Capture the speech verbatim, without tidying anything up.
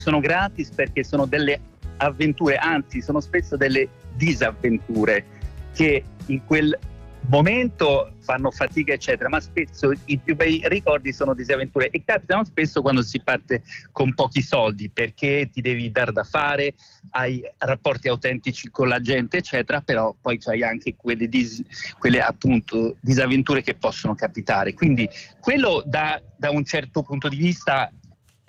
sono gratis perché sono delle avventure, anzi sono spesso delle disavventure che in quel momento fanno fatica eccetera, ma spesso i più bei ricordi sono disavventure e capitano spesso quando si parte con pochi soldi, perché ti devi dar da fare, hai rapporti autentici con la gente eccetera, però poi c'hai anche quelle, dis- quelle appunto disavventure che possono capitare, quindi quello da, da un certo punto di vista